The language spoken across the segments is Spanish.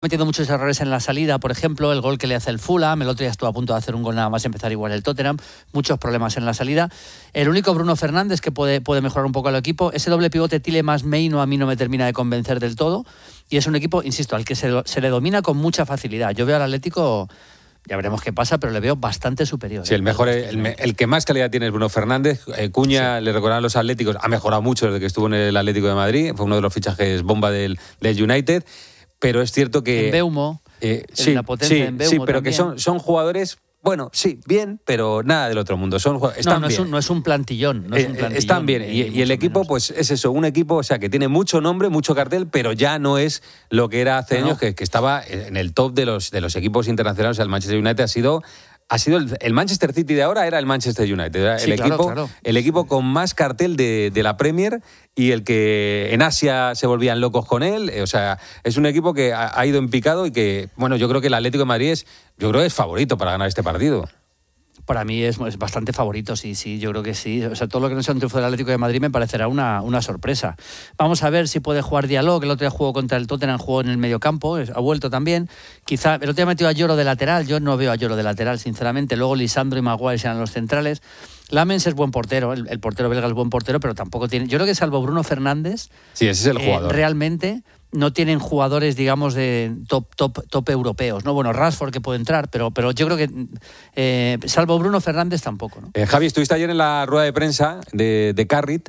metiendo muchos errores en la salida, por ejemplo, el gol que le hace el Fulham, el otro ya estuvo a punto de hacer un gol nada más empezar igual el Tottenham, muchos problemas en la salida. El único Bruno Fernández que puede mejorar un poco al equipo, ese doble pivote Tielemans-Maino a mí no me termina de convencer del todo, y es un equipo, insisto, al que se le domina con mucha facilidad. Yo veo al Atlético, ya veremos qué pasa, pero le veo bastante superior. Sí, el que más calidad tiene es Bruno Fernández. Cuña, sí, le recordarán los Atléticos, ha mejorado mucho desde que estuvo en el Atlético de Madrid, fue uno de los fichajes bomba del United, pero es cierto que... En Mbeumo, sí, la potencia de Mbeumo sí, pero también. que son jugadores... Bueno, sí, bien, pero nada del otro mundo. Están bien. No es un plantillón. Están bien. Y el equipo, menos. Pues es eso, un equipo, o sea, que tiene mucho nombre, mucho cartel, pero ya no es lo que era hace años, que estaba en el top de los equipos internacionales. O sea, el Manchester United ha sido el Manchester City de ahora, era el Manchester United. Era el equipo con más cartel de la Premier, y el que en Asia se volvían locos con él. O sea, es un equipo que ha ido en picado y que, bueno, yo creo que el Atlético de Madrid es favorito para ganar este partido. Para mí es bastante favorito, sí, yo creo que sí. O sea, todo lo que no sea un triunfo del Atlético de Madrid me parecerá una sorpresa. Vamos a ver si puede jugar Diallo, que el otro día jugó contra el Tottenham, jugó en el mediocampo, ha vuelto también. Quizá el otro día metió a Lloro de lateral, yo no veo a Lloro de lateral, sinceramente. Luego Lisandro y Maguire serán los centrales. Lamens es buen portero, el portero belga es buen portero, pero tampoco tiene... Yo creo que salvo Bruno Fernández... Sí, ese es el jugador. Realmente... no tienen jugadores, digamos, de top europeos, ¿no? Bueno, Rashford que puede entrar, pero yo creo que salvo Bruno Fernández tampoco, ¿no? Javi, estuviste ayer en la rueda de prensa de Carrick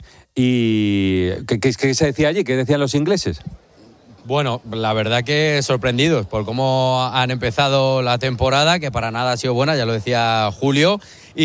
y ¿qué se decía allí? ¿Qué decían los ingleses? Bueno, la verdad que sorprendidos por cómo han empezado la temporada, que para nada ha sido buena, ya lo decía Julio,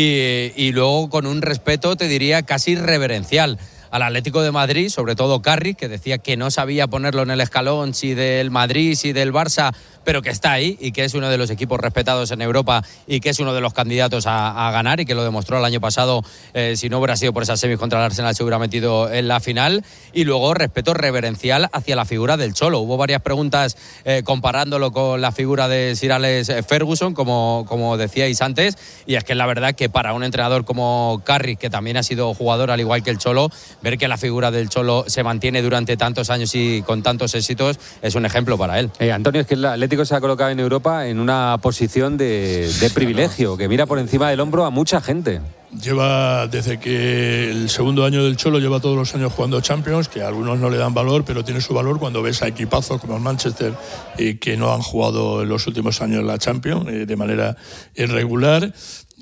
y luego con un respeto, te diría, casi reverencial al Atlético de Madrid, sobre todo Carrick, que decía que no sabía ponerlo en el escalón si del Madrid, si del Barça, pero que está ahí y que es uno de los equipos respetados en Europa y que es uno de los candidatos a ganar, y que lo demostró el año pasado. Si no hubiera sido por esas semis contra el Arsenal, se hubiera metido en la final. Y luego respeto reverencial hacia la figura del Cholo. Hubo varias preguntas comparándolo con la figura de Sir Alex Ferguson, como decíais antes, y es que la verdad que para un entrenador como Carrick, que también ha sido jugador al igual que el Cholo, ver que la figura del Cholo se mantiene durante tantos años y con tantos éxitos es un ejemplo para él. Antonio, es que el Atlético se ha colocado en Europa en una posición de privilegio, que mira por encima del hombro a mucha gente. Lleva, desde que el segundo año del Cholo, lleva todos los años jugando Champions, que a algunos no le dan valor, pero tiene su valor cuando ves a equipazos como el Manchester, que no han jugado en los últimos años la Champions de manera irregular.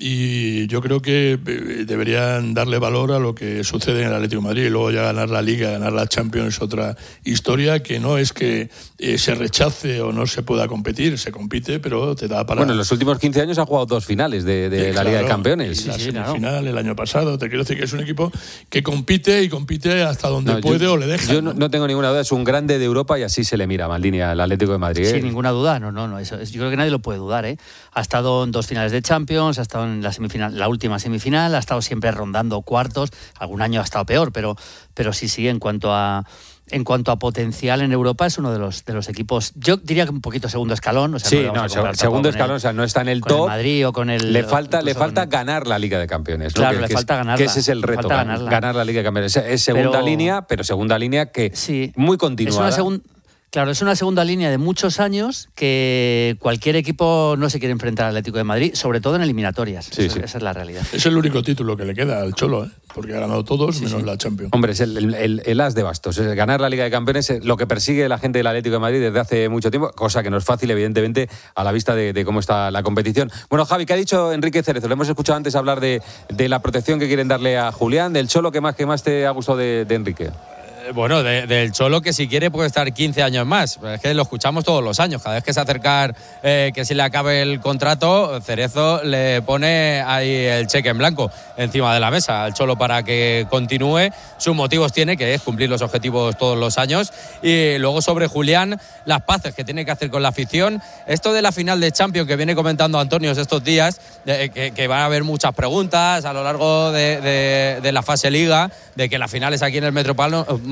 Y yo creo que deberían darle valor a lo que sucede en el Atlético de Madrid. Y luego ya ganar la Liga, ganar la Champions es otra historia, que no es que se rechace o no se pueda competir, se compite, pero te da para... Bueno, en los últimos 15 años ha jugado 2 finales de la Liga de Campeones. Y la semifinal el año pasado. Te quiero decir que es un equipo que compite y compite hasta donde puede o le deja. Yo no tengo ninguna duda, es un grande de Europa y así se le mira, Maldini, al Atlético de Madrid. Sin ninguna duda, no, eso yo creo que nadie lo puede dudar, ¿eh? Ha estado en 2 finales de Champions, ha estado en la última semifinal, ha estado siempre rondando cuartos, algún año ha estado peor, pero sí, en cuanto a potencial en Europa es uno de los equipos, yo diría que un poquito segundo escalón. O sea, sí, segundo escalón, o sea, no está en el top. El Madrid o con el... Le falta ganar la Liga de Campeones, ¿no? Claro, le falta ganarla. Que ese es el reto, ganar la Liga de Campeones. Es segunda línea, pero segunda línea que sí, muy continuada. Claro, es una segunda línea de muchos años que cualquier equipo no se quiere enfrentar al Atlético de Madrid, sobre todo en eliminatorias. Esa es la realidad. Es el único título que le queda al Cholo, porque ha ganado todos menos la Champions. Hombre, es el as de bastos. Es ganar la Liga de Campeones es lo que persigue la gente del Atlético de Madrid desde hace mucho tiempo, cosa que no es fácil, evidentemente, a la vista de cómo está la competición. Bueno, Javi, ¿qué ha dicho Enrique Cerezo? Le hemos escuchado antes hablar de la protección que quieren darle a Julián, del Cholo. ¿Qué más te ha gustado de Enrique? Bueno, del Cholo, que si quiere puede estar 15 años más. Es que lo escuchamos todos los años. Cada vez que se acerca que se le acabe el contrato, Cerezo le pone ahí el cheque en blanco encima de la mesa al Cholo para que continúe. Sus motivos tiene, que es cumplir los objetivos todos los años. Y luego sobre Julián, las paces que tiene que hacer con la afición. Esto de la final de Champions que viene comentando Antonio estos días, que van a haber muchas preguntas a lo largo de la fase Liga, de que la final es aquí en el Metropolitano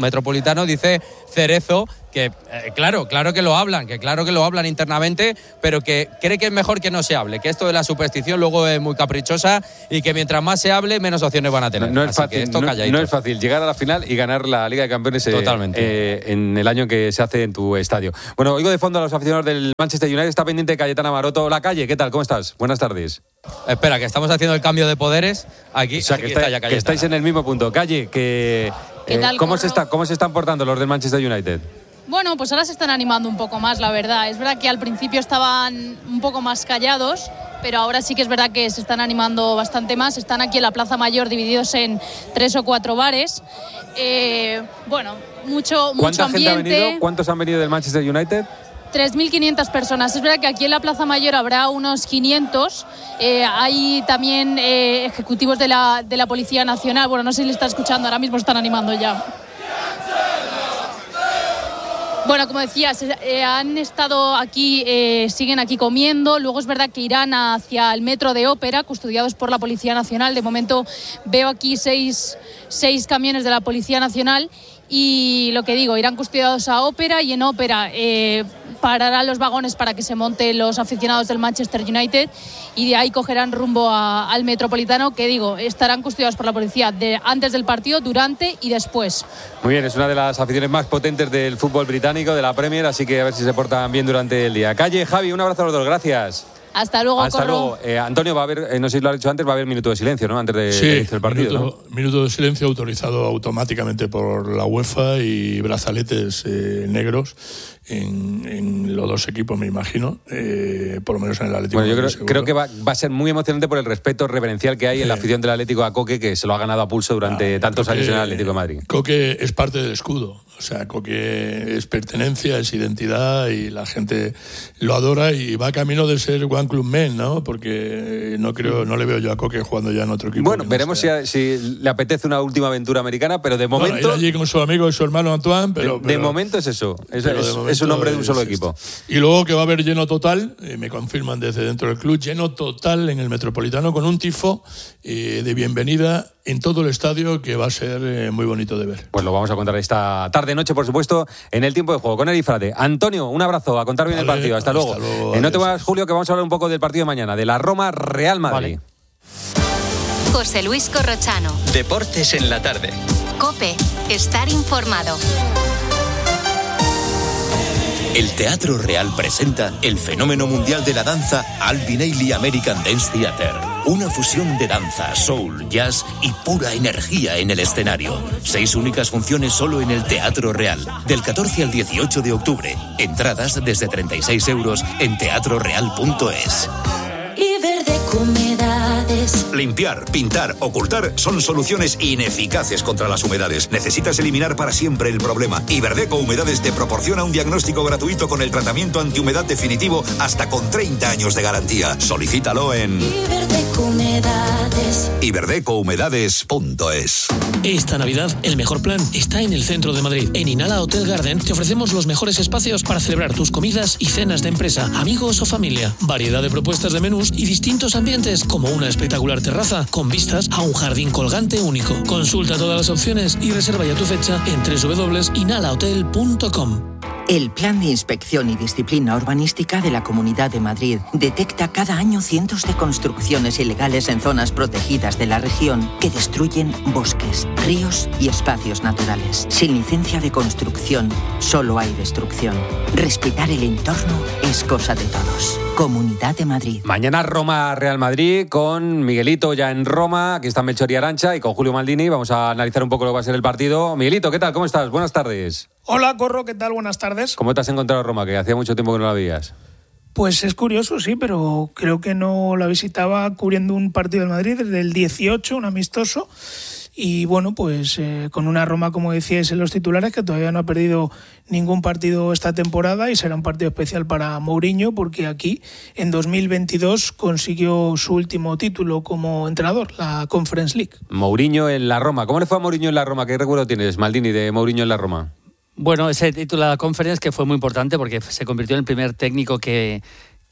Metropolitano, dice Cerezo que claro que lo hablan, internamente, pero que cree que es mejor que no se hable, que esto de la superstición luego es muy caprichosa y que mientras más se hable, menos opciones van a tener. No es fácil, no es fácil llegar a la final y ganar la Liga de Campeones en el año que se hace en tu estadio. Bueno, oigo de fondo a los aficionados del Manchester United, está pendiente Cayetana Maroto. La Calle, ¿qué tal? ¿Cómo estás? Buenas tardes. Espera, que estamos haciendo el cambio de poderes aquí. O sea, que estáis en el mismo punto. Calle, ¿cómo se están portando los del Manchester United? Bueno, pues ahora se están animando un poco más, la verdad. Es verdad que al principio estaban un poco más callados, pero ahora sí que es verdad que se están animando bastante más. Están aquí en la Plaza Mayor divididos en 3 o 4 bares. Mucho ambiente. ¿Cuánta gente ha venido? ¿Cuántos han venido del Manchester United? 3.500 personas. Es verdad que aquí en la Plaza Mayor habrá unos 500. Hay también ejecutivos de la Policía Nacional. Bueno, no sé si le está escuchando, ahora mismo están animando ya. Bueno, como decías, han estado aquí, siguen aquí comiendo. Luego es verdad que irán hacia el metro de Ópera, custodiados por la Policía Nacional. De momento veo aquí seis camiones de la Policía Nacional. Y lo que digo, irán custodiados a Ópera y en Ópera pararán los vagones para que se monten los aficionados del Manchester United y de ahí cogerán rumbo al Metropolitano, que digo, estarán custodiados por la policía antes del partido, durante y después. Muy bien, es una de las aficiones más potentes del fútbol británico, de la Premier, así que a ver si se portan bien durante el día. Calle, Javi, un abrazo a los dos, gracias. Hasta luego, Hasta luego. Antonio, va a haber, no sé si lo has dicho antes, va a haber minuto de silencio, ¿no? Antes de el partido. Minuto de silencio autorizado automáticamente por la UEFA y brazaletes negros en los dos equipos, me imagino, por lo menos en el Atlético. Bueno, yo creo que va a ser muy emocionante por el respeto reverencial que hay en la afición del Atlético a Coque, que se lo ha ganado a pulso durante tantos años en el Atlético de Madrid. Coque es parte del escudo. O sea, Coque es pertenencia, es identidad y la gente lo adora y va camino de ser One Club Men, ¿no? Porque no le veo yo a Coque jugando ya en otro equipo. Bueno, veremos si le apetece una última aventura americana, pero de momento... Bueno, ir allí con su amigo y su hermano Antoine, pero de momento es eso, es un hombre de un solo equipo. Y luego que va a haber lleno total, me confirman desde dentro del club, lleno total en el Metropolitano con un tifo de bienvenida en todo el estadio que va a ser muy bonito de ver. Pues lo vamos a contar esta tarde-noche, por supuesto, en el tiempo de juego con Eri Frade. Antonio, un abrazo, a contar bien el partido. Hasta luego. No te vayas, Julio, que vamos a hablar un poco del partido de mañana, de la Roma-Real Madrid. Vale. José Luis Corrochano. Deportes en la tarde. COPE. Estar informado. El Teatro Real presenta el fenómeno mundial de la danza Alvin Ailey American Dance Theater. Una fusión de danza, soul, jazz y pura energía en el escenario. 6 únicas funciones solo en el Teatro Real. Del 14 al 18 de octubre. Entradas desde 36 euros en teatroreal.es. Humedades. Limpiar, pintar, ocultar son soluciones ineficaces contra las humedades. Necesitas eliminar para siempre el problema. Iberdeco Humedades te proporciona un diagnóstico gratuito con el tratamiento antihumedad definitivo hasta con 30 años de garantía. Solicítalo en iberdecohumedades.es. Esta Navidad, el mejor plan está en el centro de Madrid. En Inhala Hotel Garden te ofrecemos los mejores espacios para celebrar tus comidas y cenas de empresa, amigos o familia. Variedad de propuestas de menús y distintos ambientes, como una espectacular terraza con vistas a un jardín colgante único. Consulta todas las opciones y reserva ya tu fecha en www.inhalahotel.com. El Plan de Inspección y Disciplina Urbanística de la Comunidad de Madrid detecta cada año cientos de construcciones ilegales en zonas protegidas de la región que destruyen bosques, ríos y espacios naturales. Sin licencia de construcción, solo hay destrucción. Respetar el entorno es cosa de todos. Comunidad de Madrid. Mañana Roma-Real Madrid con Miguelito ya en Roma, aquí está Melchor y Arantxa, y con Julio Maldini. Vamos a analizar un poco lo que va a ser el partido. Miguelito, ¿qué tal? ¿Cómo estás? Buenas tardes. Hola, Corro, ¿qué tal? Buenas tardes. ¿Cómo te has encontrado Roma? Que hacía mucho tiempo que no la veías. Pues es curioso, sí, pero creo que no la visitaba cubriendo un partido del Madrid desde el 18, un amistoso. Y bueno, pues con una Roma, como decíais en los titulares, que todavía no ha perdido ningún partido esta temporada y será un partido especial para Mourinho, porque aquí en 2022 consiguió su último título como entrenador, la Conference League. Mourinho en la Roma. ¿Cómo le fue a Mourinho en la Roma? ¿Qué recuerdo tienes, Maldini, de Mourinho en la Roma? Bueno, ese título de la Conference que fue muy importante porque se convirtió en el primer técnico que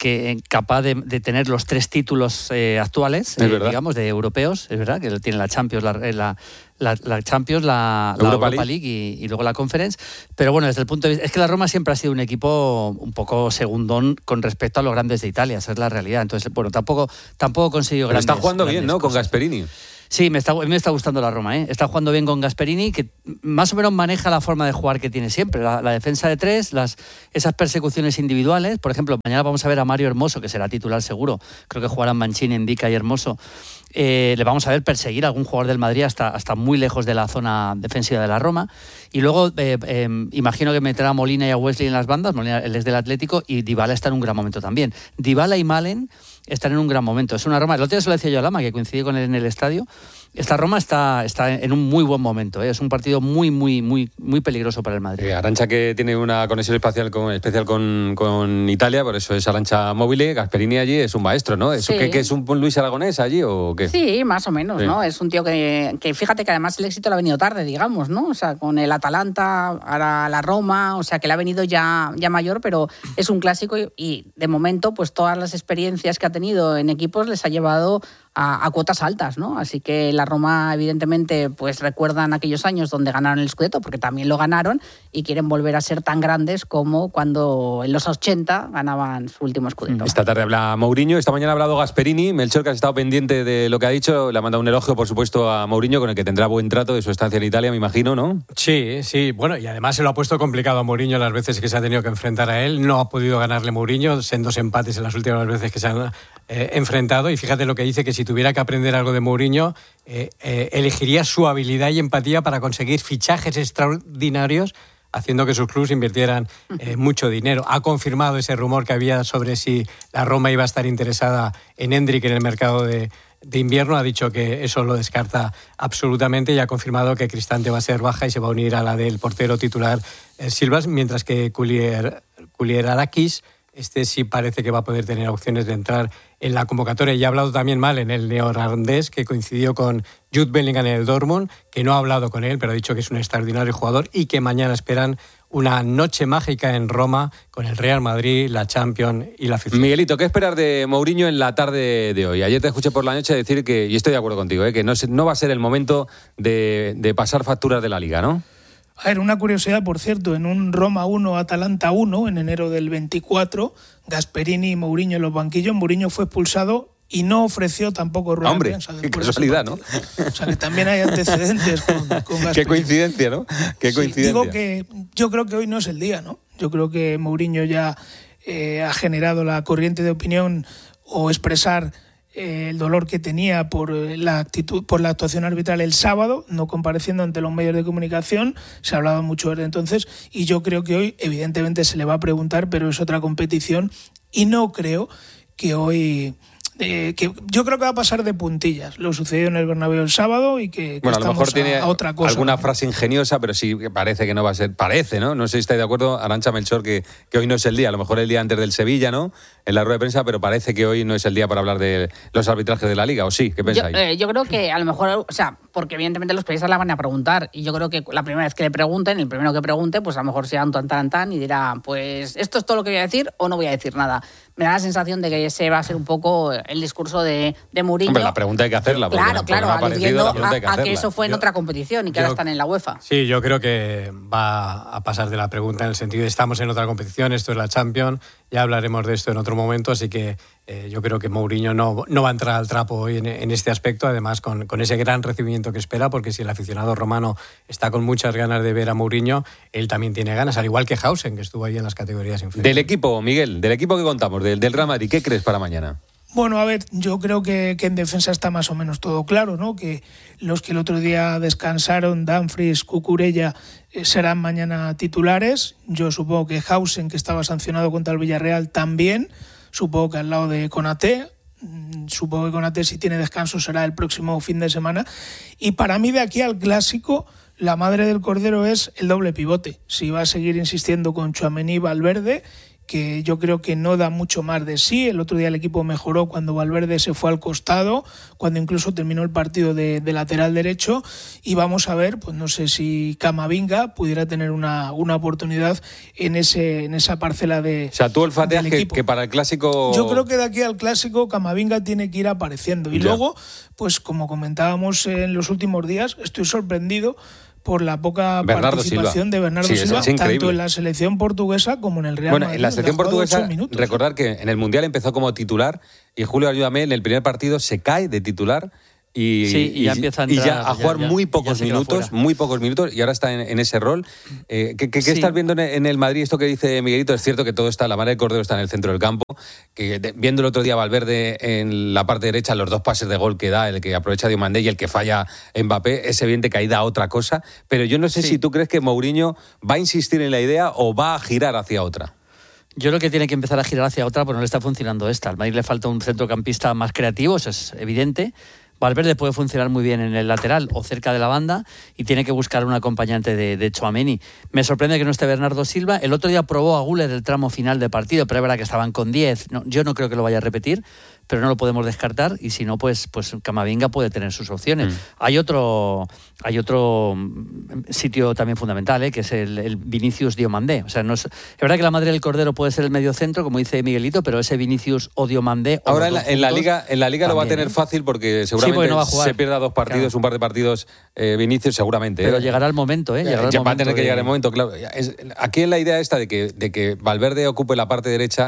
que capaz de tener los 3 títulos actuales, digamos, de europeos, es verdad, que tiene la Champions, la Champions, la Europa League y luego la Conference. Pero bueno, desde el punto de vista... Es que la Roma siempre ha sido un equipo un poco segundón con respecto a los grandes de Italia, esa es la realidad. Entonces, bueno, tampoco consiguió grandes... Pero está jugando bien, ¿no? Cosas. Con Gasperini. Sí, a mí me está gustando la Roma, ¿eh? Está jugando bien con Gasperini, que más o menos maneja la forma de jugar que tiene siempre. La defensa de 3, esas persecuciones individuales. Por ejemplo, mañana vamos a ver a Mario Hermoso, que será titular seguro. Creo que jugarán Mancini, Indica y Hermoso. Le vamos a ver perseguir a algún jugador del Madrid hasta muy lejos de la zona defensiva de la Roma. Y luego imagino que meterá a Molina y a Wesley en las bandas. Molina, él es del Atlético, y Dybala está en un gran momento también. Dybala y Malen están en un gran momento. Es una Roma, el otro día se lo decía yo a Lama, que coincidí con él en el estadio. Esta Roma está en un muy buen momento, ¿eh? Es un partido muy, muy, muy, muy peligroso para el Madrid. Arantxa, que tiene una conexión especial con Italia, por eso es Arantxa Móvil. Gasperini allí es un maestro, ¿no? ¿Es, que es un Luis Aragonés allí o qué? Sí, más o menos, sí. ¿No? Es un tío que fíjate que además el éxito le ha venido tarde, digamos, ¿no? O sea, con el Atalanta, ahora la Roma, o sea, que le ha venido ya mayor, pero es un clásico y de momento, pues todas las experiencias que ha tenido en equipos les ha llevado a cuotas altas, ¿no? Así que la Roma, evidentemente, pues recuerdan aquellos años donde ganaron el Scudetto, porque también lo ganaron, y quieren volver a ser tan grandes como cuando en los 80 ganaban su último Scudetto. Esta tarde habla Mourinho, esta mañana ha hablado Gasperini. Melchor, que has estado pendiente de lo que ha dicho, le ha mandado un elogio, por supuesto, a Mourinho, con el que tendrá buen trato de su estancia en Italia, me imagino, ¿no? Sí, bueno, y además se lo ha puesto complicado a Mourinho las veces que se ha tenido que enfrentar a él. No ha podido ganarle Mourinho, en 2 empates en las últimas veces que se han enfrentado, y fíjate lo que dice, que si tuviera que aprender algo de Mourinho, elegiría su habilidad y empatía para conseguir fichajes extraordinarios, haciendo que sus clubes invirtieran mucho dinero. Ha confirmado ese rumor que había sobre si la Roma iba a estar interesada en Endrick en el mercado de invierno. Ha dicho que eso lo descarta absolutamente y ha confirmado que Cristante va a ser baja y se va a unir a la del portero titular Silvas, mientras que Kulierakis, este sí parece que va a poder tener opciones de entrar en la convocatoria. Y ha hablado también mal en el neerlandés, que coincidió con Jude Bellingham en el Dortmund, que no ha hablado con él, pero ha dicho que es un extraordinario jugador y que mañana esperan una noche mágica en Roma con el Real Madrid, la Champions y la FIFA. Miguelito, ¿qué esperar de Mourinho en la tarde de hoy? Ayer te escuché por la noche decir que, y estoy de acuerdo contigo, que no va a ser el momento de pasar facturas de la Liga, ¿no? A ver, una curiosidad, por cierto, en un Roma 1, Atalanta 1, en enero del 24, Gasperini y Mourinho en los banquillos. Mourinho fue expulsado y no ofreció tampoco rueda de prensa. Qué casualidad, ¿no? O sea, que también hay antecedentes con Gasperini. Qué coincidencia, ¿no? Qué coincidencia. Digo que yo creo que hoy no es el día, ¿no? Yo creo que Mourinho ya ha generado la corriente de opinión o expresar el dolor que tenía por la actuación arbitral el sábado, no compareciendo ante los medios de comunicación. Se ha hablado mucho desde entonces y yo creo que hoy evidentemente se le va a preguntar, pero es otra competición y no creo que hoy... yo creo que va a pasar de puntillas lo sucedido en el Bernabéu el sábado y que bueno, a lo mejor tiene a otra cosa, alguna ¿no? frase ingeniosa, pero sí que parece que no va a ser, parece, ¿no? No sé si estáis de acuerdo, Arantxa, Melchor, que hoy no es el día, a lo mejor el día antes del Sevilla, ¿no? En la rueda de prensa, pero parece que hoy no es el día para hablar de los arbitrajes de la Liga, ¿o sí? ¿Qué pensáis? Yo creo que a lo mejor, o sea, porque evidentemente los periodistas la van a preguntar y yo creo que la primera vez que le pregunten, el primero que pregunte, pues a lo mejor sea un tan y dirá, pues esto es todo lo que voy a decir o no voy a decir nada. Me da la sensación de que ese va a ser un poco el discurso de Mourinho. Hombre, la pregunta hay que hacerla. Claro, aludiendo a que eso fue en otra competición y que ahora están en la UEFA. Sí, yo creo que va a pasar de la pregunta en el sentido de estamos en otra competición, esto es la Champions, ya hablaremos de esto en otro momento, así que yo creo que Mourinho no va a entrar al trapo hoy en este aspecto, además con ese gran recibimiento que espera, porque si el aficionado romano está con muchas ganas de ver a Mourinho, él también tiene ganas, al igual que Hausen, que estuvo ahí en las categorías inferiores. Del equipo, Miguel, del equipo que contamos, del Real Madrid, ¿qué crees para mañana? Bueno, a ver, yo creo que en defensa está más o menos todo claro, ¿no? Que los que el otro día descansaron, Dumfries, Cucurella, serán mañana titulares. Yo supongo que Hausen, que estaba sancionado contra el Villarreal, también. Supongo que al lado de Konaté. Supongo que Konaté, si tiene descanso, será el próximo fin de semana. Y para mí, de aquí al clásico, la madre del cordero es el doble pivote. Si va a seguir insistiendo con Tchouaméni y Valverde, que yo creo que no da mucho más de sí. El otro día el equipo mejoró cuando Valverde se fue al costado, cuando incluso terminó el partido de lateral derecho, y vamos a ver, pues no sé si Camavinga pudiera tener una oportunidad en esa parcela de... O sea, tú olfateas que para el Clásico... Yo creo que de aquí al Clásico Camavinga tiene que ir apareciendo. Y luego, pues como comentábamos en los últimos días, estoy sorprendido por la poca participación de Bernardo Silva, tanto en la selección portuguesa como en el Real Madrid. Bueno, en la selección portuguesa, recordar que en el Mundial empezó como titular y Julio, ayúdame, en el primer partido se cae de titular y ya empieza a entrar, y ya a jugar muy pocos minutos y ahora está en ese rol. ¿Qué estás viendo en el Madrid? Esto que dice Miguelito, es cierto que todo está, la madre de Cordero está en el centro del campo, que viendo el otro día Valverde en la parte derecha, los 2 pases de gol que da, el que aprovecha Diomandé y el que falla Mbappé, es evidente que ahí da otra cosa, pero yo no sé si tú crees que Mourinho va a insistir en la idea o va a girar hacia otra. Yo creo que tiene que empezar a girar hacia otra, porque no le está funcionando esta. Al Madrid le falta un centrocampista más creativo, eso es evidente. Valverde puede funcionar muy bien en el lateral o cerca de la banda y tiene que buscar un acompañante de Tchouaméni. Me sorprende que no esté Bernardo Silva. El otro día probó a Güler el tramo final del partido, pero es verdad que estaban con 10. No, yo no creo que lo vaya a repetir, pero no lo podemos descartar, y si no, pues Camavinga puede tener sus opciones. Hay otro sitio también fundamental, que es el Vinicius Diomandé. O sea, es verdad que la madre del Cordero puede ser el mediocentro, como dice Miguelito, pero ese Vinicius o Diomandé... Ahora en la Liga lo va a tener fácil porque seguramente no va a jugar. Se pierda 2 partidos, claro. Un par de partidos Vinicius seguramente. Pero llegará el momento, va a tener que llegar el momento, claro. Aquí en la idea esta de que Valverde ocupe la parte derecha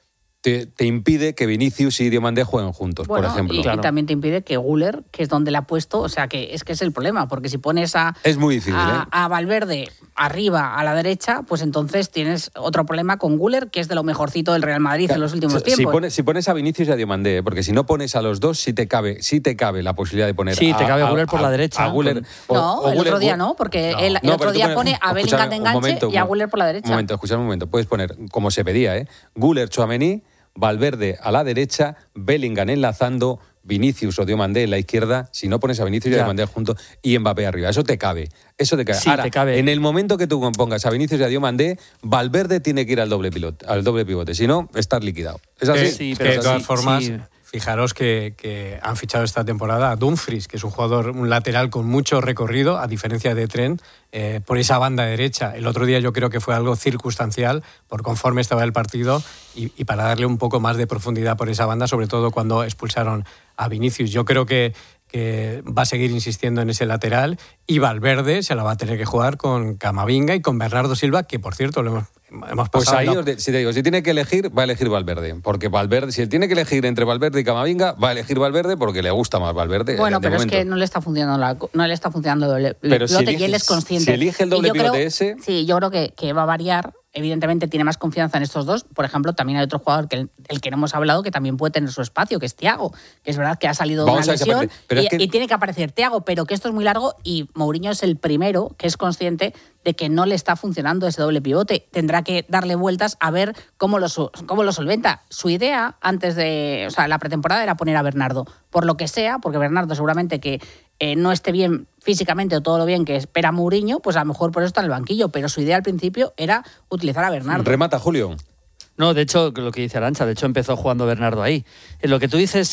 te impide que Vinicius y Diomandé jueguen juntos, por ejemplo. Y también te impide que Güler, que es donde le ha puesto, o sea, que es el problema, porque si pones es muy difícil, a Valverde arriba a la derecha, pues entonces tienes otro problema con Güler, que es de lo mejorcito del Real Madrid en los últimos tiempos. Si pones a Vinicius y a Diomandé, porque si no pones a los dos, sí te cabe la posibilidad de poner te cabe Güler por la derecha. A Güler, el otro día no, porque el otro día pone a Bellingham de enganche y a Güler por la derecha. Un momento, puedes poner, como se pedía, Güler, Tchouaméni, Valverde a la derecha, Bellingham enlazando, Vinicius o Diomandé en la izquierda. Si no pones a Vinicius y a Diomandé juntos y Mbappé arriba, eso te cabe. Sí, ahora, te cabe. En el momento que tú pongas a Vinicius y a Diomandé, Valverde tiene que ir al doble pivote, si no, estás liquidado. ¿Es así? De todas formas, fijaros que han fichado esta temporada a Dumfries, que es un lateral con mucho recorrido, a diferencia de Trent, por esa banda derecha. El otro día yo creo que fue algo circunstancial, por conforme estaba el partido, y para darle un poco más de profundidad por esa banda, sobre todo cuando expulsaron a Vinicius. Yo creo que va a seguir insistiendo en ese lateral, y Valverde se la va a tener que jugar con Camavinga y con Bernardo Silva, que por cierto lo hemos pasado. Pues ahí si tiene que elegir, va a elegir Valverde, porque Valverde, si él tiene que elegir entre Valverde y Camavinga, va a elegir Valverde porque le gusta más Valverde. Bueno, pero momento. Es que no le está funcionando el pivote, y él es consciente. Si elige el doble pivote ese... Sí, yo creo que va a variar. Evidentemente tiene más confianza en estos dos. Por ejemplo, también hay otro jugador del que no hemos hablado, que también puede tener su espacio, que es Thiago, que es verdad que ha salido de una lesión y tiene que aparecer Thiago, pero que esto es muy largo, y Mourinho es el primero que es consciente de que no le está funcionando ese doble pivote. Tendrá que darle vueltas a ver cómo lo solventa. Su idea antes de la pretemporada era poner a Bernardo, por lo que sea, porque Bernardo seguramente que no esté bien físicamente o todo lo bien que espera Mourinho, pues a lo mejor por eso está en el banquillo, pero su idea al principio era utilizar a Bernardo. Remata, Julio. No, de hecho, lo que dice Arantxa, de hecho empezó jugando Bernardo ahí. Lo que tú dices,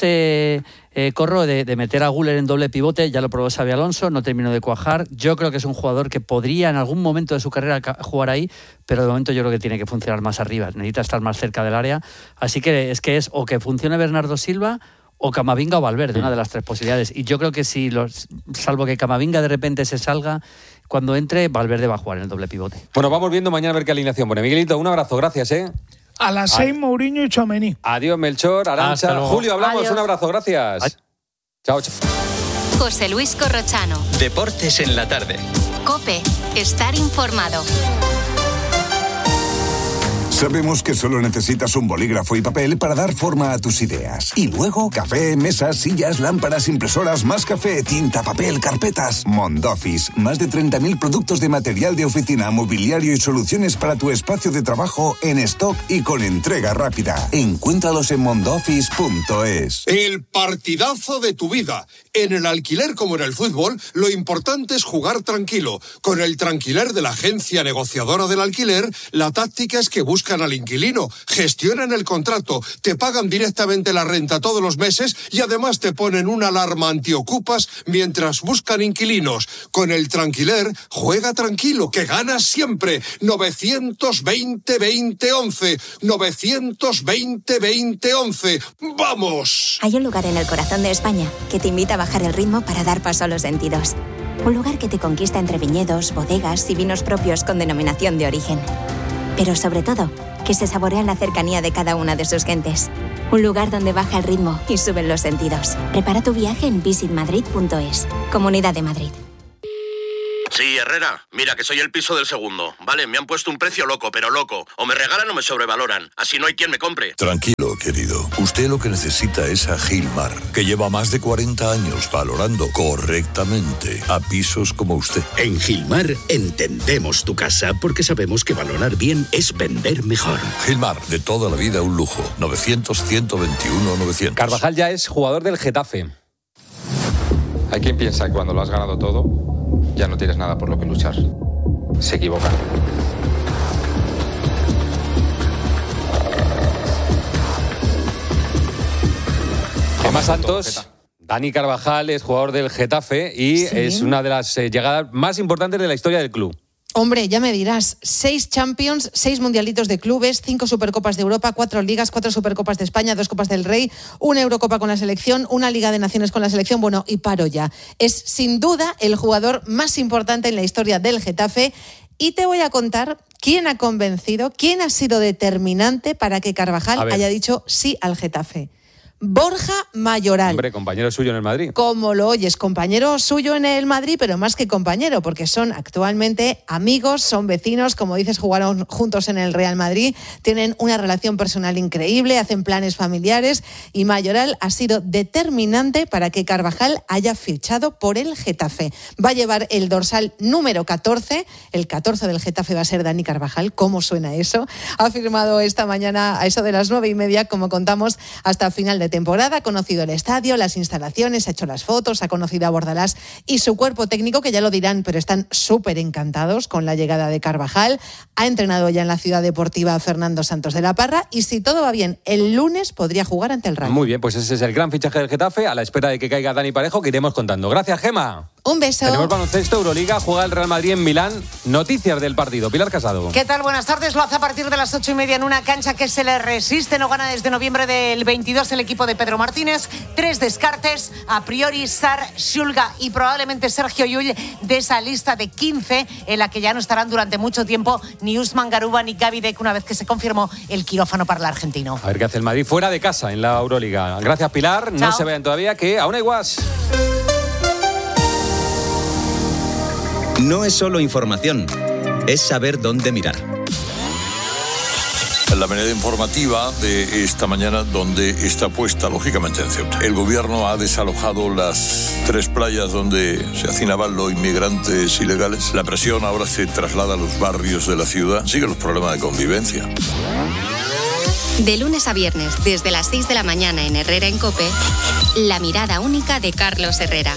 Corro, de meter a Güler en doble pivote, ya lo probó Xabi Alonso, no terminó de cuajar. Yo creo que es un jugador que podría en algún momento de su carrera jugar ahí, pero de momento yo creo que tiene que funcionar más arriba, necesita estar más cerca del área. Así que es o que funcione Bernardo Silva o Camavinga o Valverde, una de las 3 posibilidades. Y yo creo que salvo que Camavinga de repente se salga, cuando entre, Valverde va a jugar en el doble pivote. Bueno, vamos viendo mañana a ver qué alineación pone. Miguelito, un abrazo, gracias, A las 6, Mourinho y Tchouaméni. Adiós, Melchor, Arantxa. Julio, hablamos. Adiós. Un abrazo, gracias. Chao. José Luis Corrochano. Deportes en la tarde. COPE. Estar informado. Sabemos que solo necesitas un bolígrafo y papel para dar forma a tus ideas. Y luego, café, mesas, sillas, lámparas, impresoras, más café, tinta, papel, carpetas. Mondoffice. Más de 30.000 productos de material de oficina, mobiliario y soluciones para tu espacio de trabajo en stock y con entrega rápida. Encuéntralos en mondoffice.es. El partidazo de tu vida. En el alquiler como en el fútbol, lo importante es jugar tranquilo. Con el Tranquiler de la agencia negociadora del alquiler, la táctica es que busques buscan al inquilino, gestionan el contrato, te pagan directamente la renta todos los meses y además te ponen una alarma antiocupas mientras buscan inquilinos. Con el Tranquiler, juega tranquilo, que ganas siempre. 920-2011. 920-2011. ¡Vamos! Hay un lugar en el corazón de España que te invita a bajar el ritmo para dar paso a los sentidos. Un lugar que te conquista entre viñedos, bodegas y vinos propios con denominación de origen. Pero sobre todo, que se saborea en la cercanía de cada una de sus gentes. Un lugar donde baja el ritmo y suben los sentidos. Prepara tu viaje en visitmadrid.es. Comunidad de Madrid. Sí, Herrera, mira que soy el piso del segundo. Vale, me han puesto un precio loco, pero loco. O me regalan o me sobrevaloran. Así no hay quien me compre. Tranquilo, querido. Usted lo que necesita es a Gilmar, que lleva más de 40 años valorando correctamente a pisos como usted. En Gilmar entendemos tu casa porque sabemos que valorar bien es vender mejor. Gilmar, de toda la vida un lujo. 900-121-900. Carvajal ya es jugador del Getafe. Hay quien piensa que cuando lo has ganado todo, ya no tienes nada por lo que luchar. Se equivocan. Gemma Santos, Dani Carvajal es jugador del Getafe y es una de las llegadas más importantes de la historia del club. Hombre, ya me dirás, 6 Champions, 6 Mundialitos de clubes, 5 Supercopas de Europa, 4 Ligas, 4 Supercopas de España, 2 Copas del Rey, 1 Eurocopa con la selección, 1 Liga de Naciones con la selección, bueno, y paro ya. Es sin duda el jugador más importante en la historia del Getafe y te voy a contar quién ha convencido, quién ha sido determinante para que Carvajal haya dicho sí al Getafe. Borja Mayoral. Hombre, compañero suyo en el Madrid. Como lo oyes, compañero suyo en el Madrid, pero más que compañero, porque son actualmente amigos, son vecinos, como dices, jugaron juntos en el Real Madrid, tienen una relación personal increíble, hacen planes familiares y Mayoral ha sido determinante para que Carvajal haya fichado por el Getafe. Va a llevar el dorsal número 14, el 14 del Getafe va a ser Dani Carvajal. ¿Cómo suena eso? Ha firmado esta mañana a eso de las 9:30, como contamos, hasta final de temporada, ha conocido el estadio, las instalaciones, ha hecho las fotos, ha conocido a Bordalás y su cuerpo técnico, que ya lo dirán, pero están súper encantados con la llegada de Carvajal. Ha entrenado ya en la Ciudad Deportiva Fernando Santos de la Parra y si todo va bien, el lunes podría jugar ante el Rayo. Muy bien, pues ese es el gran fichaje del Getafe, a la espera de que caiga Dani Parejo, que iremos contando. Gracias, Gema. Un beso. Tenemos baloncesto, Euroliga, juega el Real Madrid en Milán. Noticias del partido. Pilar Casado. ¿Qué tal? Buenas tardes. Lo hace a partir de las 8:30 en una cancha que se le resiste. No gana desde noviembre del 22 el equipo de Pedro Martínez. 3 descartes. A priori, Sar, Shulga y probablemente Sergio Llull de esa lista de 15 en la que ya no estarán durante mucho tiempo ni Usman Garuba ni Gaby Deck una vez que se confirmó el quirófano para el argentino. A ver qué hace el Madrid fuera de casa en la Euroliga. Gracias, Pilar. Chao. No se vayan todavía, que aún hay guas. No es solo información, es saber dónde mirar. La mirada informativa de esta mañana, donde está puesta, lógicamente, en Ceuta. El gobierno ha desalojado las 3 playas donde se hacinaban los inmigrantes ilegales. La presión ahora se traslada a los barrios de la ciudad. Siguen los problemas de convivencia. De lunes a viernes, desde las 6 de la mañana en Herrera en COPE, la mirada única de Carlos Herrera.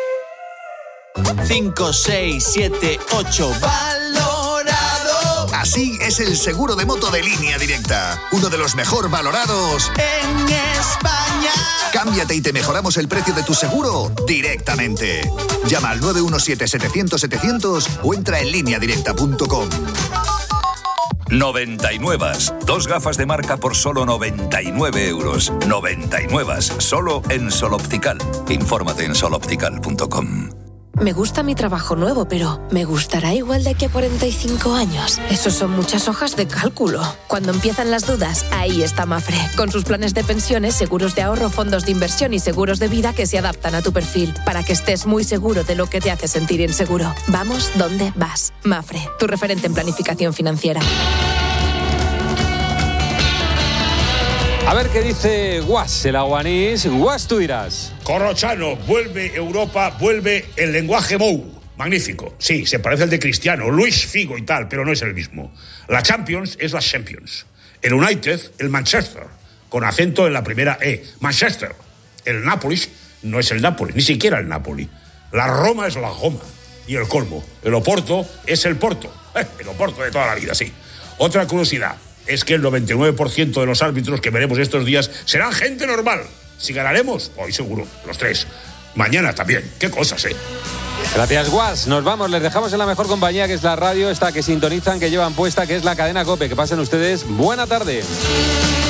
5, 6, 7, 8. ¡Valorado! Así es el seguro de moto de Línea Directa. Uno de los mejor valorados en España. Cámbiate y te mejoramos el precio de tu seguro directamente. Llama al 917-700-700 o entra en lineadirecta.com. 99. 2 gafas de marca por solo 99 euros. 99. Solo en Sol Optical. Infórmate en soloptical.com. Me gusta mi trabajo nuevo, pero ¿me gustará igual de aquí a 45 años? Eso son muchas hojas de cálculo. Cuando empiezan las dudas, ahí está Mafre. Con sus planes de pensiones, seguros de ahorro, fondos de inversión y seguros de vida que se adaptan a tu perfil, para que estés muy seguro de lo que te hace sentir inseguro. Vamos donde vas. Mafre, tu referente en planificación financiera. A ver qué dice Guas, el aguanís. Guas, tú dirás. Corrochano, vuelve Europa, vuelve el lenguaje Mou. Magnífico. Sí, se parece al de Cristiano, Luis Figo y tal, pero no es el mismo. La Champions es la Champions. El United, el Manchester, con acento en la primera E. Manchester. El Nápoles no es el Nápoles, ni siquiera el Napoli. La Roma es la Roma. Y el colmo, el Oporto es el Porto. El Oporto de toda la vida, sí. Otra curiosidad. es que el 99% de los árbitros que veremos estos días serán gente normal. Si ganaremos, hoy seguro, los 3. Mañana también. Qué cosas, ¿eh? Gracias, Guas. Nos vamos, les dejamos en la mejor compañía, que es la radio, esta que sintonizan, que llevan puesta, que es la cadena COPE. Que pasen ustedes buena tarde.